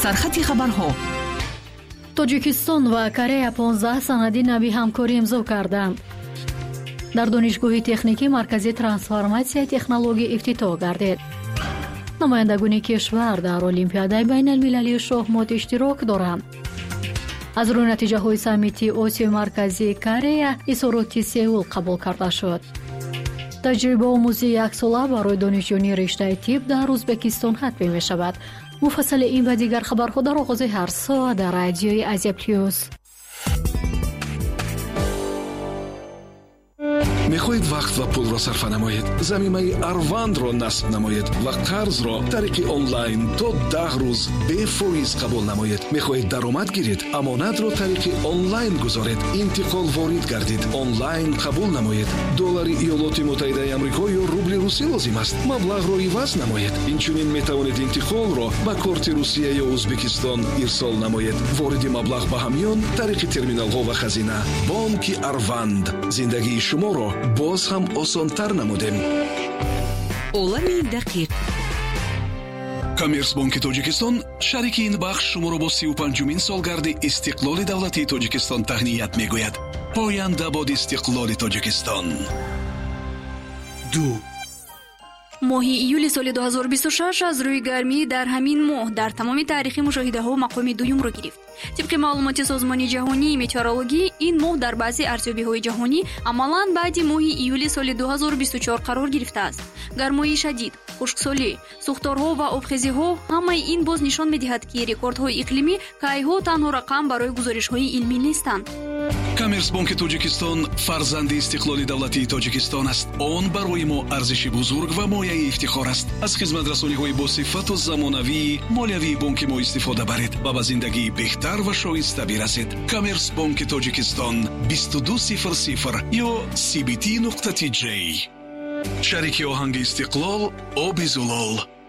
сархати хабарҳо. тоҷикистон ва Корея 15 санади нави ҳамкорӣ имзо карданд. дар донишгоҳи техникӣ маркази трансформатсияи технология ифтитоҳ гардид. намояндагони кишвар дар олимпиадаи байналмилалии шахмот иштирок доранд. аз рӯи натиҷаҳои саммити осиёи марказии Корея изҳороти Сеул қабул карда шуд. таҷрибаомӯзии яксола барои донишҷӯёни риштаи тиб дар Ӯзбекистон ҳатмӣ мешавад. муфассали ин ва дигар хабарҳо дар оғози ҳар соат дар радиои Азия Плюс. мехоҳед вақт ва пулро сарфа намоед, замимаи Арвандро насб намоед ва қарзро тариқи онлайн то 10 рӯз бефоиз қабул намоед. мехоҳед даромад гиред, амонатро тариқи онлайн гузоред, интиқол ворид гардид, онлайн қабул намоед. доллари Иёлоти Муттаҳидаи Амрико ё рубли русӣ лозим аст, маблағро иваз намоед. инчунин метавонед интиқолро ба корти Русия ё Ӯзбекистон ирсол намоед. вориди маблағ ба ҳамён тариқи терминалҳо ва хазина. бонки Арванд зиндагии шуморо боз ҳам осонтар намудем. олами дақиқ. Коммерсбанки Тоҷикистон шарики ин бахш шуморо бо 35-умин солгарди истиқлоли давлатии Тоҷикистон таҳният мегӯяд. поянда бод истиқлоли Тоҷикистон. моҳи июли соли 2026 аз рӯи гармӣ дар ҳамин моҳ дар тамоми таърихи мушоҳидаҳо мақоми дуюмро гирифт. тибқи маълумоти созмони ҷаҳонии метеорологӣ, ин моҳ дар баъзи арзёбиҳои ҷаҳонӣ амалан баъди моҳи июли соли 2024 қарор гирифтааст. гармоии шадид, хушксолӣ, сӯхторҳо ва обхезиҳо, ҳамаи ин боз нишон медиҳад, ки рекордҳои иқлимӣ кайҳо танҳо рақам барои гузоришҳои илмӣ нестанд. Коммерсбанки Тоҷикистон фарзанди истиқлоли давлатии Тоҷикистон аст. он барои мо арзиши бузург ва мояи ифтихор аст. аз хизматрасониҳои босифату замонавии молиявии бонки мо истифода баред ва ба зиндагии беҳтар ва шоиста бирасед. Коммерсбанки Тоҷикистон 2200 ё cbt.tj. шарики оҳанги истиқлол оби зулол.